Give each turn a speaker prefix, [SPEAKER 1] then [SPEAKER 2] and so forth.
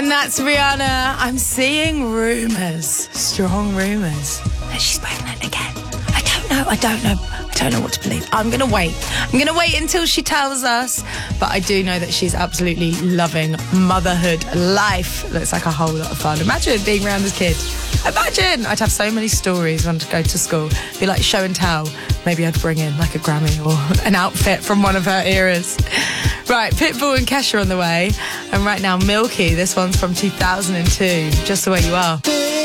[SPEAKER 1] And that's Rihanna. I'm seeing rumours, strong rumours, that she's pregnant again. I don't know what to believe. I'm going to wait until she tells us. But I do know that she's absolutely loving motherhood life. Looks like a whole lot of fun. Imagine being around this kid. Imagine. I'd have so many stories when I'd go to school. Be like show and tell. Maybe I'd bring in like a Grammy or an outfit from one of her eras. Right, Pitbull and Kesha on the way. And right now, Milky. This one's from 2002. Just the Way You Are.